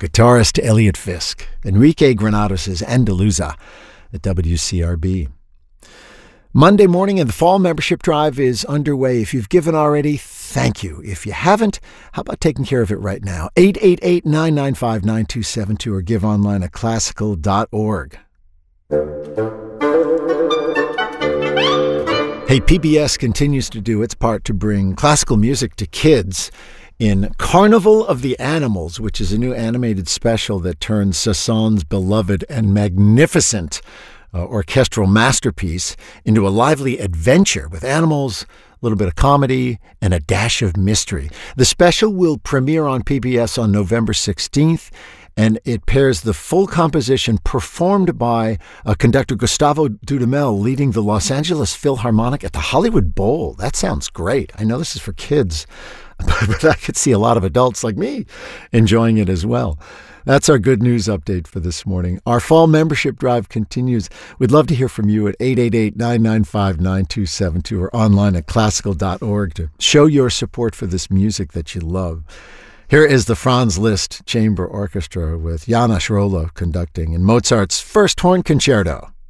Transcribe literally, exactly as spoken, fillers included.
guitarist Elliot Fisk, Enrique Granados' Andaluza at W C R B. Monday morning and the fall membership drive is underway. If you've given already, thank you. If you haven't, how about taking care of it right now? eight eight eight, nine nine five, nine two seven two or give online at classical dot org. Hey, P B S continues to do its part to bring classical music to kids in Carnival of the Animals, which is a new animated special that turns Sasson's beloved and magnificent uh, orchestral masterpiece into a lively adventure with animals, a little bit of comedy, and a dash of mystery. The special will premiere on P B S on November sixteenth, and it pairs the full composition performed by uh, conductor Gustavo Dudamel leading the Los Angeles Philharmonic at the Hollywood Bowl. That sounds great. I know this is for kids, but I could see a lot of adults like me enjoying it as well. That's our good news update for this morning. Our fall membership drive continues. We'd love to hear from you at eight eight eight, nine nine five, nine two seven two or online at classical dot org to show your support for this music that you love. Here is the Franz Liszt Chamber Orchestra with János Róla conducting in Mozart's First Horn Concerto.